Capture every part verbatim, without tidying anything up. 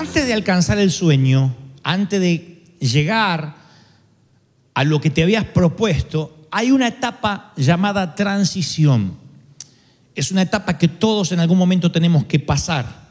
antes de alcanzar el sueño, antes de llegar a lo que te habías propuesto, hay una etapa llamada transición. Es una etapa que todos en algún momento tenemos que pasar,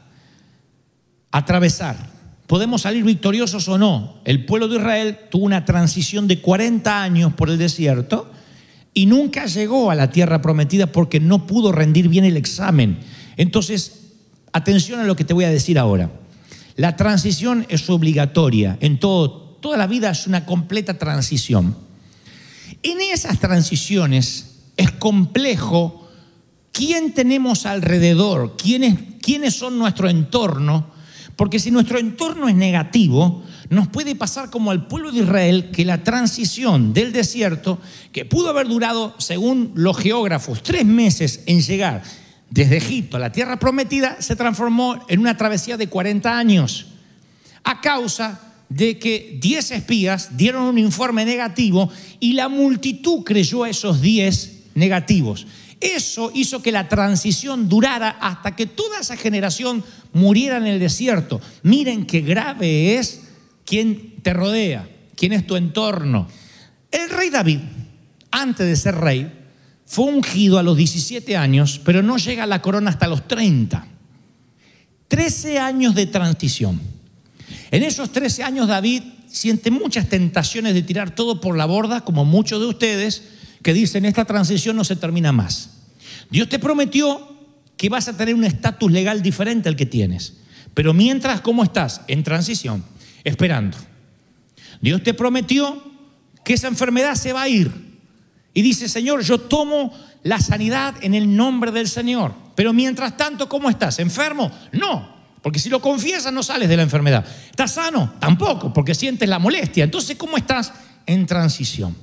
atravesar. Podemos salir victoriosos o no. El pueblo de Israel tuvo una transición de cuarenta años por el desierto y nunca llegó a la tierra prometida porque no pudo rendir bien el examen. Entonces, atención a lo que te voy a decir ahora. La transición es obligatoria. En todo, toda la vida es una completa transición. En esas transiciones es complejo quién tenemos alrededor, quiénes, quiénes son nuestro entorno, porque si nuestro entorno es negativo, nos puede pasar como al pueblo de Israel, que la transición del desierto, que pudo haber durado, según los geógrafos, tres meses en llegar desde Egipto a la tierra prometida, se transformó en una travesía de cuarenta años, a causa de que diez espías dieron un informe negativo y la multitud creyó a esos diez negativos. Eso hizo que la transición durara hasta que toda esa generación muriera en el desierto. Miren qué grave es quién te rodea, quién es tu entorno. El rey David, antes de ser rey, fue ungido a los diecisiete años, pero no llega a la corona hasta los treinta. trece años de transición. En esos trece años David siente muchas tentaciones de tirar todo por la borda, como muchos de ustedes que dicen esta transición no se termina más. Dios te prometió que vas a tener un estatus legal diferente al que tienes, pero mientras, ¿cómo estás? En transición, esperando. Dios te prometió que esa enfermedad se va a ir y dice, Señor, yo tomo la sanidad en el nombre del Señor, pero mientras tanto, ¿cómo estás? ¿Enfermo? No. Porque si lo confiesas no sales de la enfermedad. ¿Estás sano? Tampoco, porque sientes la molestia. Entonces, ¿cómo estás? En transición.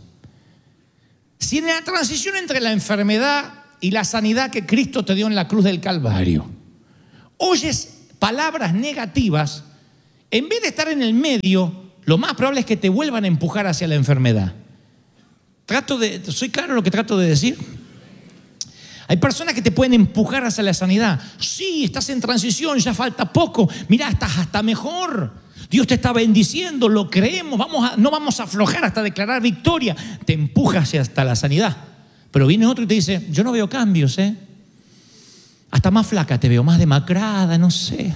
Si en la transición entre la enfermedad y la sanidad que Cristo te dio en la cruz del Calvario, oyes palabras negativas, en vez de estar en el medio, lo más probable es que te vuelvan a empujar hacia la enfermedad. Trato de, ¿soy claro lo que trato de decir? Hay personas que te pueden empujar hacia la sanidad. Sí, estás en transición, ya falta poco. Mira, estás hasta mejor. Dios te está bendiciendo, lo creemos. Vamos a, no vamos a aflojar hasta declarar victoria. Te empuja hacia hasta la sanidad. Pero viene otro y te dice, yo no veo cambios, ¿eh? Hasta más flaca te veo, más demacrada, no sé.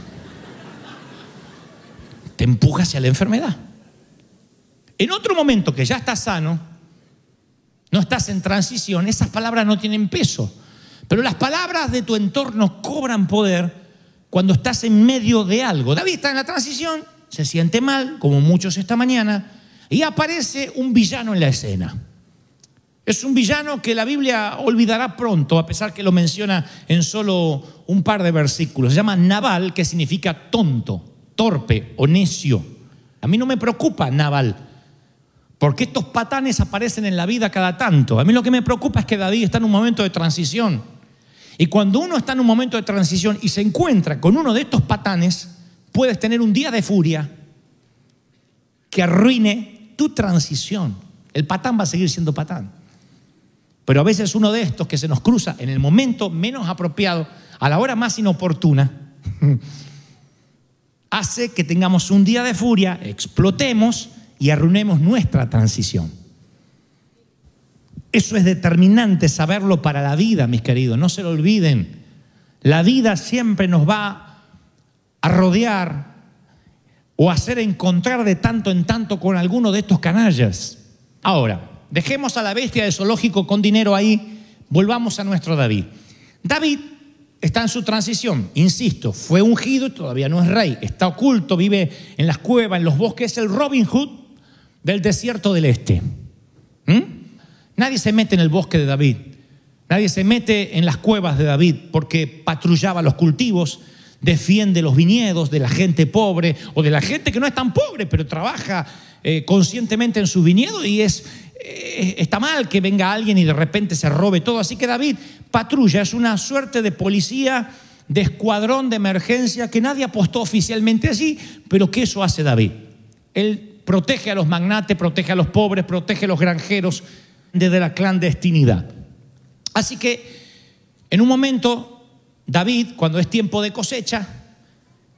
Te empuja hacia la enfermedad. En otro momento que ya estás sano, no estás en transición, esas palabras no tienen peso. Pero las palabras de tu entorno cobran poder cuando estás en medio de algo. David está en la transición, se siente mal, como muchos esta mañana, y aparece un villano en la escena. Es un villano que la Biblia olvidará pronto, a pesar que lo menciona en solo un par de versículos. Se llama Nabal, que significa tonto, torpe o necio. A mí no me preocupa Nabal, porque estos patanes aparecen en la vida cada tanto. A mí lo que me preocupa es que David está en un momento de transición. Y cuando uno está en un momento de transición y se encuentra con uno de estos patanes, puedes tener un día de furia que arruine tu transición. El patán va a seguir siendo patán. Pero a veces uno de estos que se nos cruza en el momento menos apropiado, a la hora más inoportuna, hace que tengamos un día de furia, explotemos y arruinemos nuestra transición. Eso es determinante saberlo para la vida, mis queridos, no se lo olviden. La vida siempre nos va a rodear o hacer encontrar de tanto en tanto con alguno de estos canallas. Ahora, dejemos a la bestia de zoológico con dinero ahí, volvamos a nuestro David. David está en su transición, insisto, fue ungido y todavía no es rey, está oculto, vive en las cuevas, en los bosques, es el Robin Hood del desierto del este. ¿Mm? Nadie se mete en el bosque de David, nadie se mete en las cuevas de David porque patrullaba los cultivos, defiende los viñedos de la gente pobre o de la gente que no es tan pobre, pero trabaja eh, conscientemente en sus viñedos y es, eh, está mal que venga alguien y de repente se robe todo. Así que David patrulla, es una suerte de policía, de escuadrón de emergencia que nadie apostó oficialmente allí, pero que eso hace David. Él protege a los magnates, protege a los pobres, protege a los granjeros desde la clandestinidad. Así que en un momento David, cuando es tiempo de cosecha,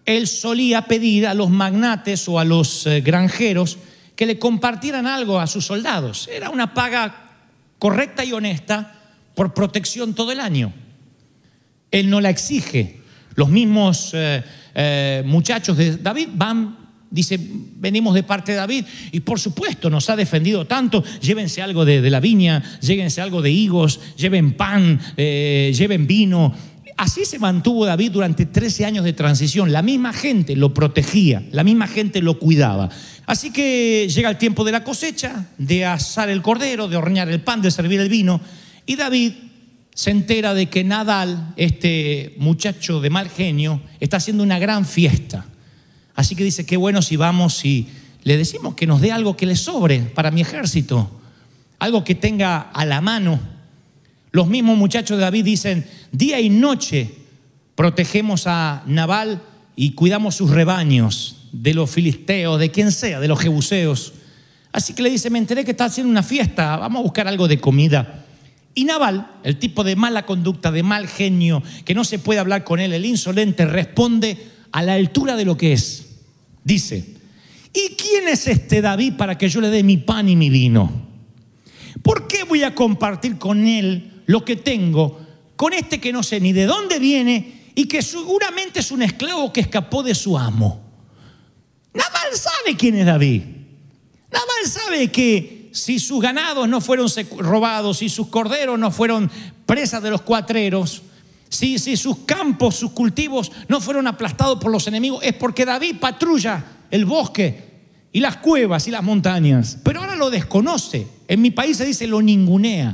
él solía pedir a los magnates o a los eh, granjeros que le compartieran algo a sus soldados. Era una paga correcta y honesta por protección todo el año. Él no la exige. Los mismos eh, eh, muchachos de David van, dice, venimos de parte de David y por supuesto nos ha defendido tanto, llévense algo de, de la viña, llévense algo de higos, lleven pan, eh, lleven vino. Así se mantuvo David durante trece años de transición. La misma gente lo protegía, la misma gente lo cuidaba. Así que llega el tiempo de la cosecha, de asar el cordero, de hornear el pan, de servir el vino. Y David se entera de que Nabal, este muchacho de mal genio, está haciendo una gran fiesta. Así que dice, qué bueno si vamos y le decimos que nos dé algo que le sobre para mi ejército, algo que tenga a la mano. Los mismos muchachos de David dicen, día y noche protegemos a Nabal y cuidamos sus rebaños de los filisteos, de quien sea, de los jebuseos. Así que le dice, me enteré que está haciendo una fiesta, vamos a buscar algo de comida. Y Nabal, el tipo de mala conducta, de mal genio, que no se puede hablar con él, el insolente, responde a la altura de lo que es. Dice, ¿y quién es este David para que yo le dé mi pan y mi vino? ¿Por qué voy a compartir con él lo que tengo, con este que no sé ni de dónde viene y que seguramente es un esclavo que escapó de su amo? Nabal sabe quién es David. Nabal sabe que si sus ganados no fueron robados, si sus corderos no fueron presas de los cuatreros, si, si sus campos, sus cultivos no fueron aplastados por los enemigos, es porque David patrulla el bosque y las cuevas y las montañas. Pero ahora lo desconoce. En mi país se dice lo ningunea.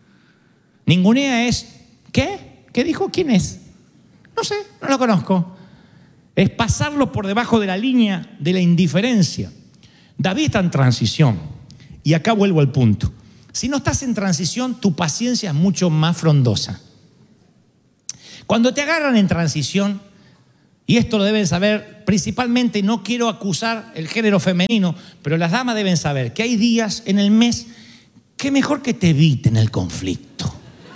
Ningunea es, ¿qué? ¿Qué dijo? ¿Quién es? No sé, no lo conozco. Es pasarlo por debajo de la línea de la indiferencia. David está en transición. Y acá vuelvo al punto. Si no estás en transición, tu paciencia es mucho más frondosa. Cuando te agarran en transición, y esto lo deben saber, principalmente no quiero acusar el género femenino, pero las damas deben saber que hay días en el mes que mejor que te eviten el conflicto.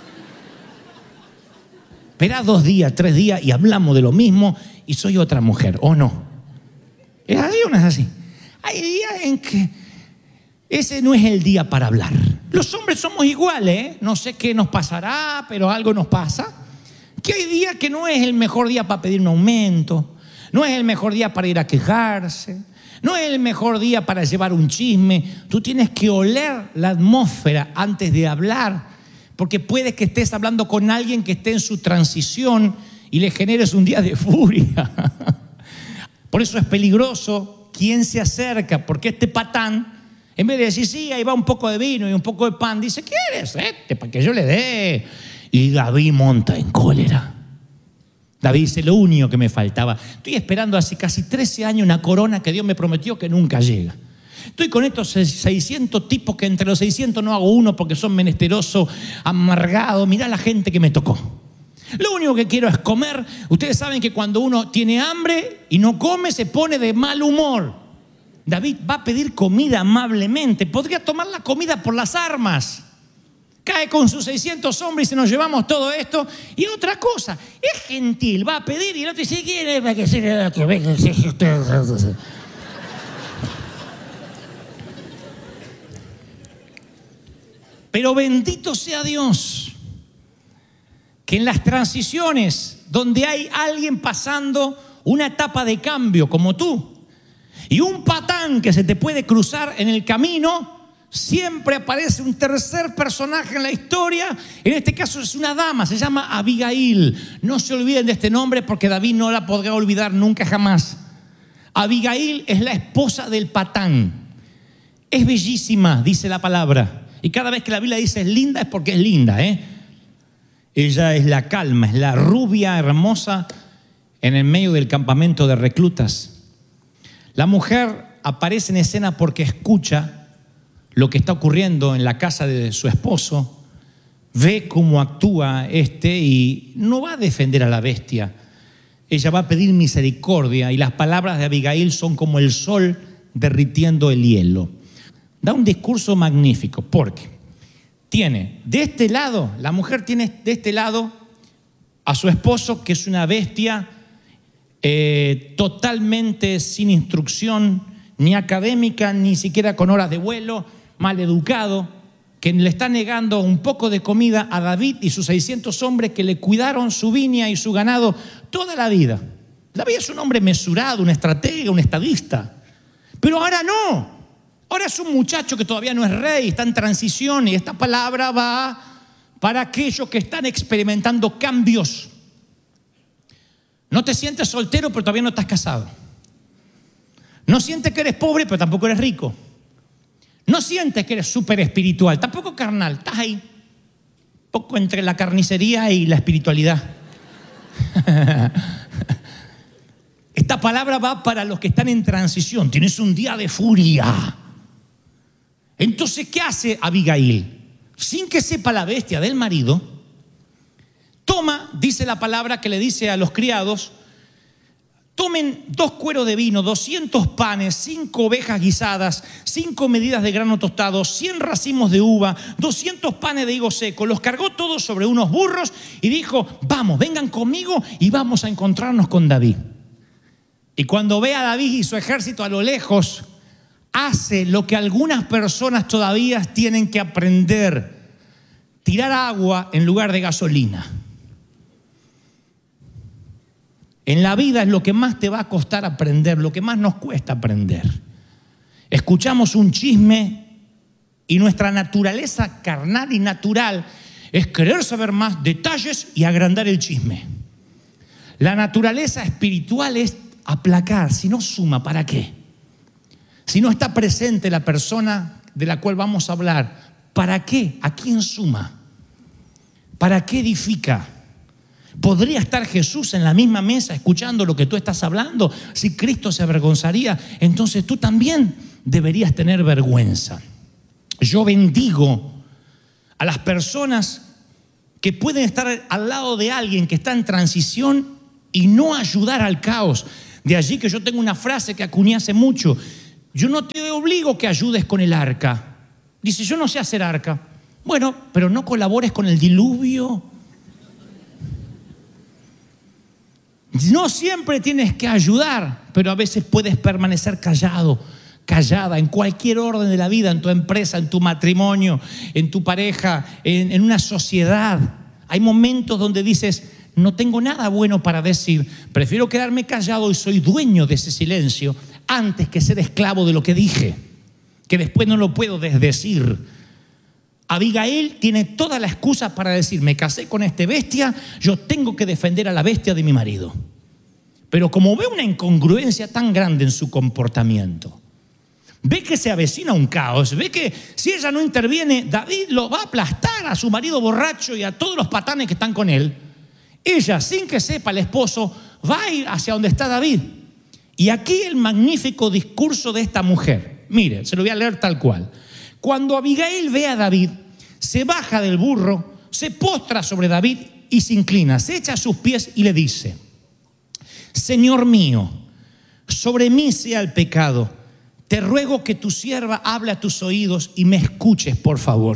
Esperá dos días, tres días y hablamos de lo mismo y soy otra mujer, ¿o no? ¿Es así o no es así? Hay días en que ese no es el día para hablar. Los hombres somos iguales, ¿eh? No sé qué nos pasará, pero algo nos pasa. Que hay días que no es el mejor día para pedir un aumento, no es el mejor día para ir a quejarse, no es el mejor día para llevar un chisme. Tú tienes que oler la atmósfera antes de hablar, porque puede que estés hablando con alguien que esté en su transición y le generes un día de furia. Por eso es peligroso quien se acerca, porque este patán, en vez de decir, sí, ahí va un poco de vino y un poco de pan, dice, ¿quieres? Este, para que yo le dé. Y David monta en cólera. David dice, lo único que me faltaba. Estoy esperando hace casi trece años una corona que Dios me prometió que nunca llega. Estoy con estos seiscientos tipos que entre los seiscientos no hago uno porque son menesterosos, amargados. Mirá la gente que me tocó. Lo único que quiero es comer. Ustedes saben que cuando uno tiene hambre y no come, se pone de mal humor. David va a pedir comida amablemente. Podría tomar la comida por las armas. Cae con sus seiscientos hombres y se nos llevamos todo esto. Y otra cosa, es gentil, va a pedir y el otro dice, ¿quiere para que sea que venga? Pero bendito sea Dios, que en las transiciones donde hay alguien pasando una etapa de cambio como tú y un patán que se te puede cruzar en el camino, siempre aparece un tercer personaje en la historia. En este caso es una dama, se llama Abigail. No se olviden de este nombre porque David no la podrá olvidar nunca jamás. Abigail es la esposa del patán. Es bellísima, dice la palabra. Y cada vez que la Biblia dice es linda es porque es linda, ¿eh? Ella es la calma, es la rubia hermosa en el medio del campamento de reclutas. La mujer aparece en escena porque escucha lo que está ocurriendo en la casa de su esposo, ve cómo actúa este y no va a defender a la bestia. Ella va a pedir misericordia y las palabras de Abigail son como el sol derritiendo el hielo. Da un discurso magnífico porque tiene de este lado, la mujer tiene de este lado a su esposo que es una bestia eh, totalmente sin instrucción, ni académica, ni siquiera con horas de vuelo, maleducado, que le está negando un poco de comida a David y sus seiscientos hombres que le cuidaron su viña y su ganado toda la vida. David es un hombre mesurado, un estratega, un estadista. Pero ahora no. Ahora es un muchacho que todavía no es rey, está en transición, y esta palabra va para aquellos que están experimentando cambios. No te sientes soltero, pero todavía no estás casado. No sientes que eres pobre, pero tampoco eres rico. No sientes que eres súper espiritual, tampoco carnal. Estás ahí, poco entre la carnicería y la espiritualidad. Esta palabra va para los que están en transición. Tienes un día de furia. Entonces, ¿qué hace Abigail? Sin que sepa la bestia del marido, toma, dice la palabra que le dice a los criados, tomen dos cueros de vino, doscientos panes, cinco ovejas guisadas, cinco medidas de grano tostado, cien racimos de uva, doscientos panes de higo seco. Los cargó todos sobre unos burros y dijo, vamos, vengan conmigo y vamos a encontrarnos con David. Y cuando ve a David y su ejército a lo lejos, hace lo que algunas personas todavía tienen que aprender: tirar agua en lugar de gasolina. En la vida es lo que más te va a costar aprender, lo que más nos cuesta aprender. Escuchamos un chisme y nuestra naturaleza carnal y natural es querer saber más detalles y agrandar el chisme. La naturaleza espiritual es aplacar. Si no suma, ¿para qué? Si no está presente la persona de la cual vamos a hablar, ¿para qué? ¿A quién suma? ¿Para qué edifica? ¿Podría estar Jesús en la misma mesa escuchando lo que tú estás hablando? Si Cristo se avergonzaría, entonces tú también deberías tener vergüenza. Yo bendigo a las personas que pueden estar al lado de alguien que está en transición y no ayudar al caos. De allí que yo tengo una frase que acuñé hace mucho: yo no te obligo que ayudes con el arca. Dice, yo no sé hacer arca. Bueno, pero no colabores con el diluvio. No siempre tienes que ayudar, pero a veces puedes permanecer callado, callada, en cualquier orden de la vida, en tu empresa, en tu matrimonio, en tu pareja, en, en una sociedad. Hay momentos donde dices, no tengo nada bueno para decir, prefiero quedarme callado y soy dueño de ese silencio antes que ser esclavo de lo que dije, que después no lo puedo desdecir. Abigail tiene toda la excusa para decir, me casé con este bestia, yo tengo que defender a la bestia de mi marido. Pero como ve una incongruencia tan grande en su comportamiento, ve que se avecina un caos, ve que si ella no interviene, David lo va a aplastar a su marido borracho y a todos los patanes que están con él. Ella, sin que sepa el esposo, va a ir hacia donde está David. Y aquí el magnífico discurso de esta mujer. Mire, se lo voy a leer tal cual. Cuando Abigail ve a David, se baja del burro, se postra sobre David y se inclina, se echa a sus pies y le dice, Señor mío, sobre mí sea el pecado. Te ruego que tu sierva hable a tus oídos y me escuches, por favor.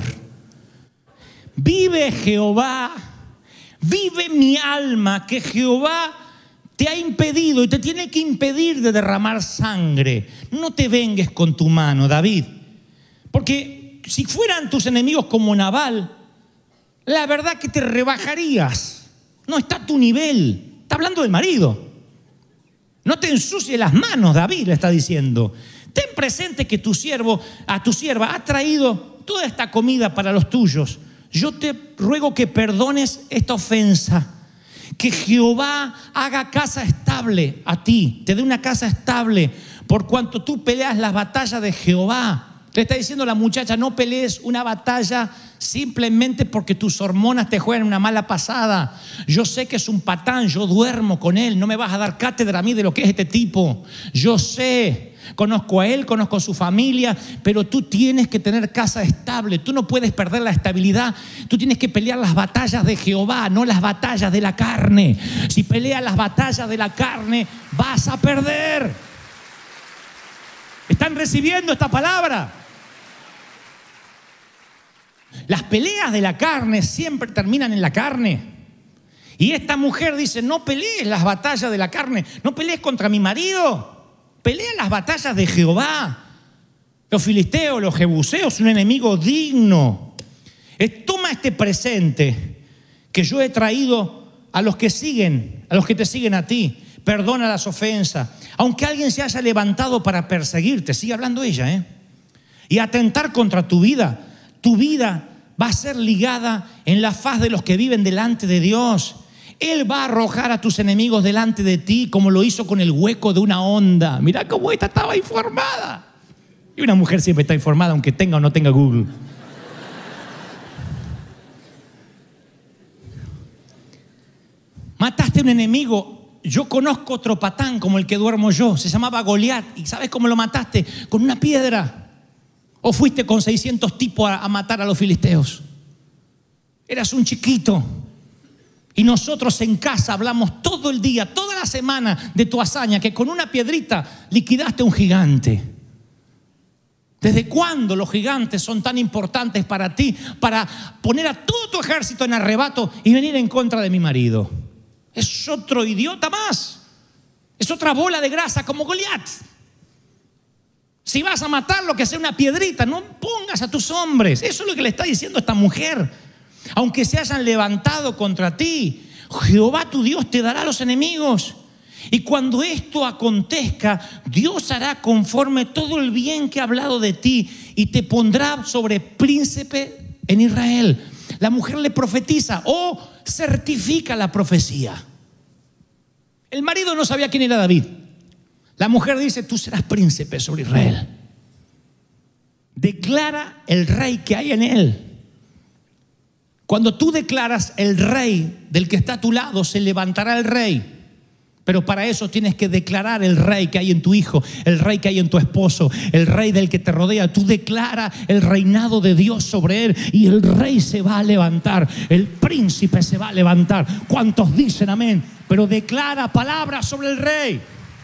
Vive Jehová, vive mi alma, que Jehová te ha impedido y te tiene que impedir de derramar sangre. No te vengues con tu mano, David. Porque si fueran tus enemigos como Nabal, la verdad que te rebajarías. No está a tu nivel. Está hablando del marido. No te ensucies las manos, David le está diciendo. Ten presente que tu siervo, a tu sierva ha traído toda esta comida para los tuyos. Yo te ruego que perdones esta ofensa. Que Jehová haga casa estable a ti, te dé una casa estable, por cuanto tú peleas las batallas de Jehová. Le está diciendo la muchacha, no pelees una batalla simplemente porque tus hormonas te juegan una mala pasada. Yo sé que es un patán, yo duermo con él, no me vas a dar cátedra a mí de lo que es este tipo. Yo sé, conozco a él, conozco a su familia, pero tú tienes que tener casa estable. Tú no puedes perder la estabilidad. Tú tienes que pelear las batallas de Jehová, no las batallas de la carne. Si peleas las batallas de la carne, vas a perder. ¿Están recibiendo esta palabra? Las peleas de la carne siempre terminan en la carne. Y esta mujer dice, no pelees las batallas de la carne, no pelees contra mi marido, pelea las batallas de Jehová. Los filisteos, los jebuseos, un enemigo digno. Toma este presente que yo he traído a los que siguen, a los que te siguen a ti. Perdona las ofensas. Aunque alguien se haya levantado para perseguirte, sigue hablando ella, ¿eh? Y atentar contra tu vida, tu vida va a ser ligada en la faz de los que viven delante de Dios. Él va a arrojar a tus enemigos delante de ti, como lo hizo con el hueco de una onda. Mirá cómo esta estaba informada. Y una mujer siempre está informada, aunque tenga o no tenga Google. Mataste a un enemigo. Yo conozco otro patán como el que duermo yo. Se llamaba Goliat. ¿Y sabes cómo lo mataste? Con una piedra. ¿O fuiste con seiscientos tipos a, a matar a los filisteos? Eras un chiquito. Y nosotros en casa hablamos todo el día, toda la semana de tu hazaña, que con una piedrita liquidaste a un gigante. ¿Desde cuándo los gigantes son tan importantes para ti, para poner a todo tu ejército en arrebato y venir en contra de mi marido? Es otro idiota más. Es otra bola de grasa como Goliat. Si vas a matarlo, que sea una piedrita, no pongas a tus hombres. Eso es lo que le está diciendo esta mujer. Aunque se hayan levantado contra ti, Jehová tu Dios te dará a los enemigos. Y cuando esto acontezca, Dios hará conforme todo el bien que ha hablado de ti y te pondrá sobre príncipe en Israel. La mujer le profetiza o certifica la profecía. El marido no sabía quién era David. La mujer dice, tú serás príncipe sobre Israel. Declara el rey que hay en él. Cuando tú declaras el rey del que está a tu lado, se levantará el rey. Pero para eso tienes que declarar el rey que hay en tu hijo, el rey que hay en tu esposo, el rey del que te rodea. Tú declara el reinado de Dios sobre él y el rey se va a levantar, el príncipe se va a levantar. ¿Cuántos dicen amén? Pero declara palabra sobre el rey.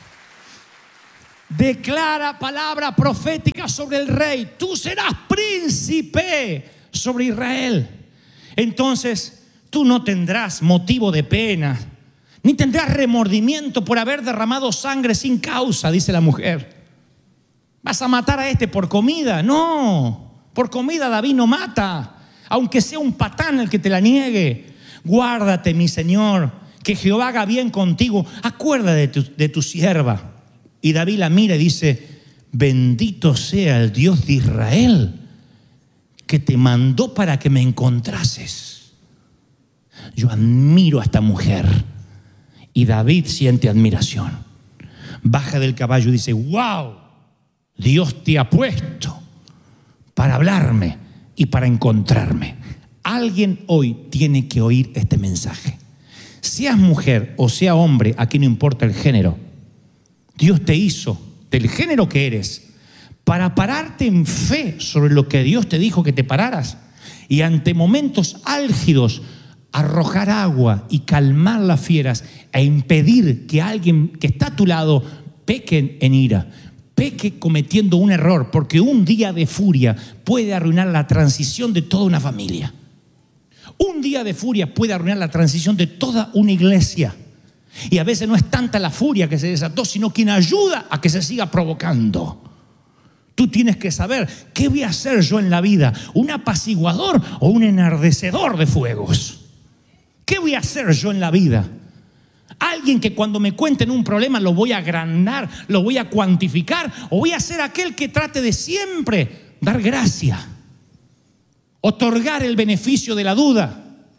Declara palabra profética sobre el rey. Tú serás príncipe sobre Israel. Entonces tú no tendrás motivo de pena, ni tendrás remordimiento por haber derramado sangre sin causa, dice la mujer. ¿Vas a matar a este por comida? No, por comida David no mata, aunque sea un patán el que te la niegue. Guárdate, mi Señor, que Jehová haga bien contigo. Acuérdate de tu, de tu sierva. Y David la mira y dice, bendito sea el Dios de Israel, que te mandó para que me encontrases. Yo admiro a esta mujer. Y David siente admiración. Baja del caballo y dice, wow, Dios te ha puesto para hablarme y para encontrarme. Alguien hoy tiene que oír este mensaje. Seas mujer o sea hombre, aquí no importa el género. Dios te hizo del género que eres para pararte en fe sobre lo que Dios te dijo que te pararas. Y ante momentos álgidos, arrojar agua y calmar las fieras e impedir que alguien que está a tu lado peque en ira, peque cometiendo un error, porque un día de furia puede arruinar la transición de toda una familia. Un día de furia puede arruinar la transición de toda una iglesia. Y a veces no es tanta la furia que se desató, sino quien ayuda a que se siga provocando. Tú tienes que saber, ¿qué voy a hacer yo en la vida? ¿Un apaciguador o un enardecedor de fuegos? ¿Qué voy a hacer yo en la vida? Alguien que cuando me cuenten un problema lo voy a agrandar, lo voy a cuantificar, o voy a ser aquel que trate de siempre dar gracia, otorgar el beneficio de la duda,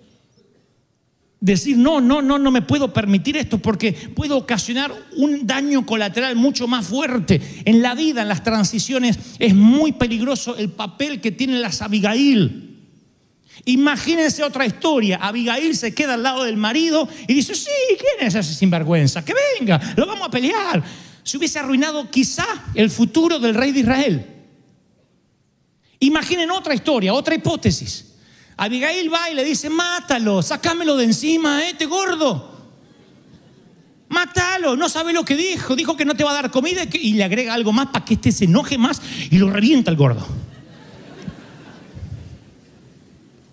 decir no, no, no, no me puedo permitir esto porque puedo ocasionar un daño colateral mucho más fuerte. En la vida, en las transiciones, es muy peligroso el papel que tienen las Abigail. Imagínense otra historia. Abigail se queda al lado del marido y dice, sí, ¿quién es ese sinvergüenza? Que venga, lo vamos a pelear. Se hubiese arruinado quizá el futuro del rey de Israel. Imaginen otra historia, otra hipótesis. Abigail va y le dice, mátalo, sácamelo de encima, este gordo. Mátalo, no sabe lo que dijo. Dijo que no te va a dar comida y le agrega algo más para que este se enoje más y lo revienta el gordo.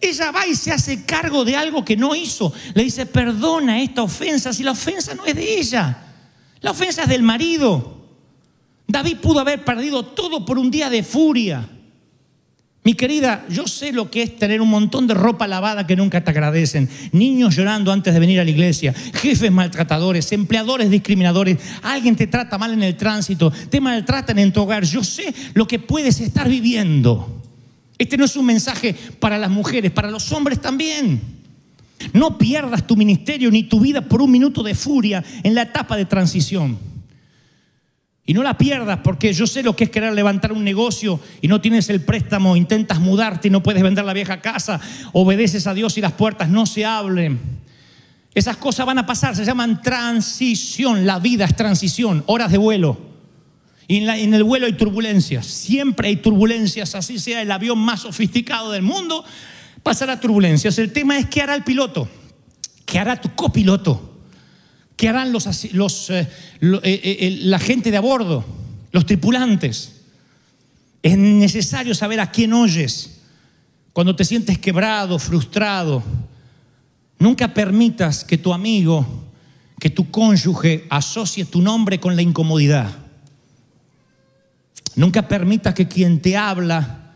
ella va y se hace cargo de algo que no hizo. Le dice, perdona esta ofensa, si la ofensa no es de ella. La ofensa es del marido. David pudo haber perdido todo por un día de furia. Mi querida, yo sé lo que es tener un montón de ropa lavada que nunca te agradecen, niños llorando antes de venir a la iglesia, jefes maltratadores, empleadores discriminadores, alguien te trata mal en el tránsito, te maltratan en tu hogar. Yo sé lo que puedes estar viviendo. Este no es un mensaje para las mujeres, para los hombres también. No pierdas tu ministerio ni tu vida por un minuto de furia en la etapa de transición. Y no la pierdas, porque yo sé lo que es querer levantar un negocio y no tienes el préstamo, intentas mudarte y no puedes vender la vieja casa, obedeces a Dios y las puertas no se abren. Esas cosas van a pasar, se llaman transición. La vida es transición, horas de vuelo. Y en, la, en el vuelo hay turbulencias, siempre hay turbulencias, así sea el avión más sofisticado del mundo, pasará turbulencias. El tema es qué hará el piloto, qué hará tu copiloto. ¿Qué harán los, los, eh, lo, eh, eh, la gente de a bordo, los tripulantes? Es necesario saber a quién oyes cuando te sientes quebrado, frustrado. Nunca permitas que tu amigo, que tu cónyuge asocie tu nombre con la incomodidad. Nunca permitas que quien te habla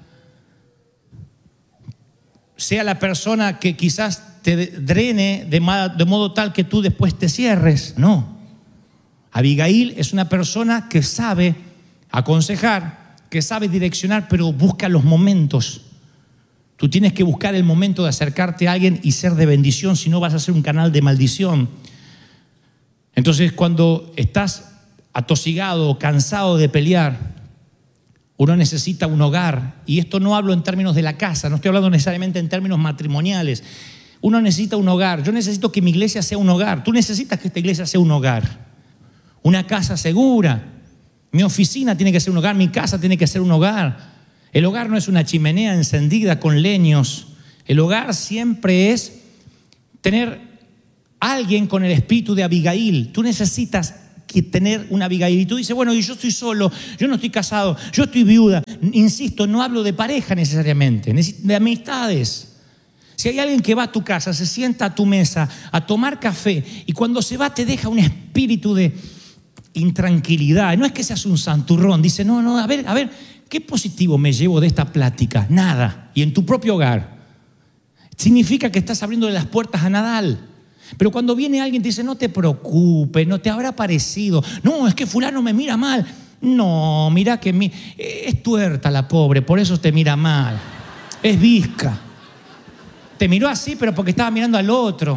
sea la persona que quizás te drene de, de modo tal que tú después te cierres. No. Abigail es una persona que sabe aconsejar, que sabe direccionar, pero busca los momentos. Tú tienes que buscar el momento de acercarte a alguien y ser de bendición, si no vas a ser un canal de maldición. Entonces, cuando estás atosigado o cansado de pelear, uno necesita un hogar. Y esto no hablo en términos de la casa, no estoy hablando necesariamente en términos matrimoniales. Uno necesita un hogar. Yo necesito que mi iglesia sea un hogar. Tú necesitas que esta iglesia sea un hogar. Una casa segura. Mi oficina tiene que ser un hogar. Mi casa tiene que ser un hogar. El hogar no es una chimenea encendida con leños. El hogar siempre es tener a alguien con el espíritu de Abigail. Tú necesitas que tener una Abigail. Y tú dices, bueno, y yo estoy solo, yo no estoy casado, yo estoy viuda. Insisto, no hablo de pareja necesariamente, de amistades. Si hay alguien que va a tu casa, se sienta a tu mesa a tomar café y cuando se va te deja un espíritu de intranquilidad. No es que seas un santurrón, dice, no, no, a ver, a ver, ¿qué positivo me llevo de esta plática? Nada. Y en tu propio hogar. Significa que estás abriendo las puertas a Nadal. Pero cuando viene alguien te dice, no te preocupes, no te habrá parecido. No, es que fulano me mira mal. No, mira que mi... es tuerta la pobre, por eso te mira mal. Es visca. Te miró así, pero porque estaba mirando al otro.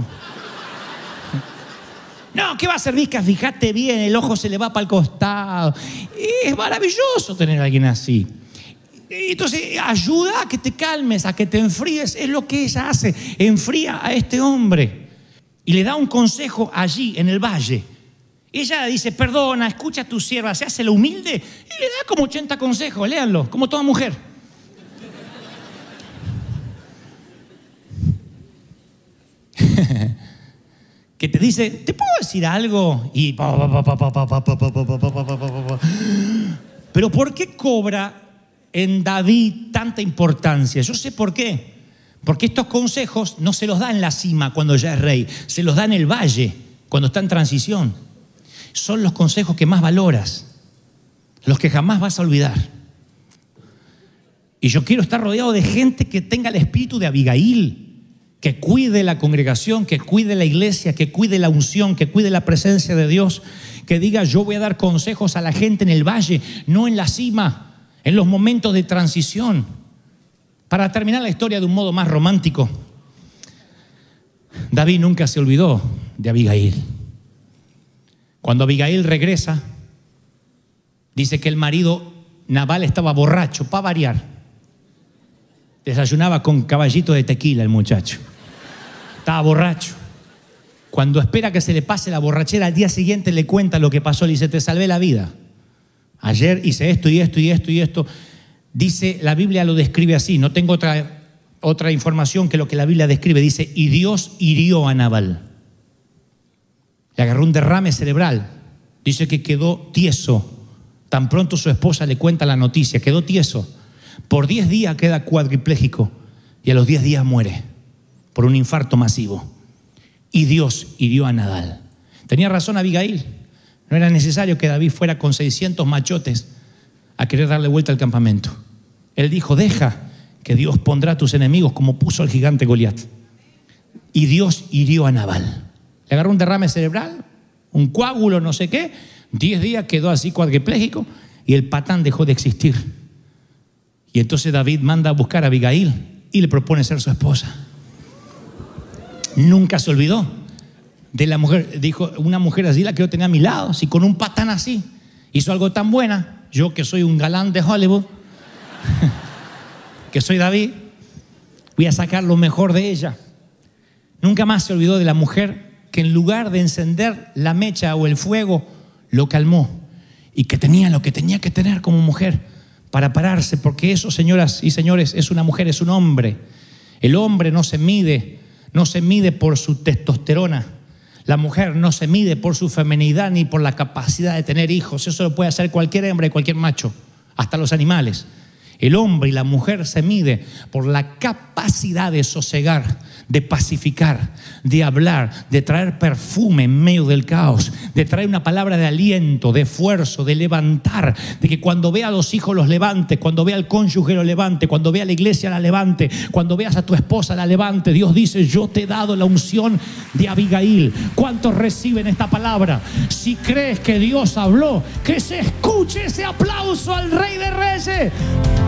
No, ¿qué va a ser visca? Fíjate bien, el ojo se le va para el costado. Es maravilloso tener a alguien así. Entonces, ayuda a que te calmes, a que te enfríes. Es lo que ella hace. Enfría a este hombre. Y le da un consejo allí, en el valle. Ella dice, perdona, escucha a tu sierva. Se hace la humilde y le da como ochenta consejos. Léanlo, como toda mujer. Que te dice, ¿te puedo decir algo? Y pero ¿por qué cobra en David tanta importancia? Yo sé por qué. Porque estos consejos no se los da en la cima cuando ya es rey, se los da en el valle cuando está en transición. Son los consejos que más valoras, los que jamás vas a olvidar. Y yo quiero estar rodeado de gente que tenga el espíritu de Abigail, que cuide la congregación, que cuide la iglesia, que cuide la unción, que cuide la presencia de Dios, que diga, yo voy a dar consejos a la gente en el valle, no en la cima, en los momentos de transición. Para terminar la historia de un modo más romántico, David nunca se olvidó de Abigail. Cuando Abigail regresa, dice que el marido Nabal estaba borracho, para variar. Desayunaba con caballito de tequila el muchacho. Estaba borracho. Cuando espera que se le pase la borrachera, al día siguiente le cuenta lo que pasó. Le dice, te salvé la vida. Ayer hice esto y esto y esto y esto. Dice, la Biblia lo describe así. No tengo otra, otra información que lo que la Biblia describe. Dice, y Dios hirió a Nabal. Le agarró un derrame cerebral. Dice que quedó tieso. Tan pronto su esposa le cuenta la noticia, quedó tieso. Por diez días queda cuadripléjico y a los diez días muere por un infarto masivo. Y Dios hirió a Nabal. Tenía razón Abigail. No era necesario que David fuera con seiscientos machotes a querer darle vuelta al campamento. Él dijo: deja que Dios pondrá a tus enemigos como puso al gigante Goliat. Y Dios hirió a Nabal. Le agarró un derrame cerebral, un coágulo, no sé qué. Diez días quedó así cuadripléjico y el patán dejó de existir. Y entonces David manda a buscar a Abigail y le propone ser su esposa. Nunca se olvidó de la mujer. Dijo: una mujer así la quiero tener a mi lado. Si con un patán así hizo algo tan buena, yo que soy un galán de Hollywood, que soy David, voy a sacar lo mejor de ella. Nunca más se olvidó de la mujer que en lugar de encender la mecha o el fuego, lo calmó, y que tenía lo que tenía que tener como mujer para pararse, porque eso, señoras y señores, es una mujer, es un hombre. El hombre no se mide, no se mide por su testosterona. La mujer no se mide por su feminidad ni por la capacidad de tener hijos. Eso lo puede hacer cualquier hembra y cualquier macho, hasta los animales. El hombre y la mujer se mide por la capacidad de sosegar, de pacificar, de hablar, de traer perfume en medio del caos, de traer una palabra de aliento, de esfuerzo, de levantar, de que cuando vea a los hijos los levante, cuando vea al cónyuge lo levante, cuando vea a la iglesia la levante, cuando veas a tu esposa la levante. Dios dice: yo te he dado la unción de Abigail. ¿Cuántos reciben esta palabra? Si crees que Dios habló, que se escuche ese aplauso al Rey de Reyes.